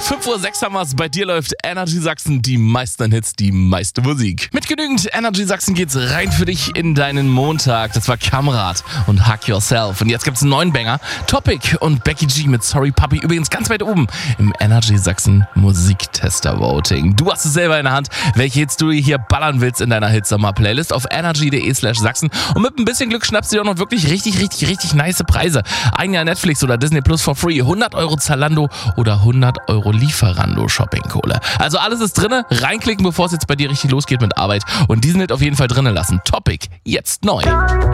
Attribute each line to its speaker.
Speaker 1: 5:06 Uhr haben wir's. Bei dir läuft Energy Sachsen, die meisten Hits, die meiste Musik. Mit genügend Energy Sachsen geht's rein für dich in deinen Montag. Das war Kamrat und Hug Yourself. Und jetzt gibt's einen neuen Banger. Topic und Becky G mit Sorry Puppy. Übrigens ganz weit oben im Energy Sachsen Musiktester-Voting. Du hast es selber in der Hand, welche Hits du hier ballern willst in deiner Hitsommer-Playlist auf energy.de/Sachsen. Und mit ein bisschen Glück schnappst du dir auch noch wirklich richtig nice Preise. Ein Jahr Netflix oder Disney Plus for free. 100 Euro Zalando oder 100 Euro Lieferando Shoppingkohle. Also alles ist drinne. Reinklicken, bevor es jetzt bei dir richtig losgeht mit Arbeit. Und diesen Hit auf jeden Fall drinnen lassen. Topic, jetzt neu.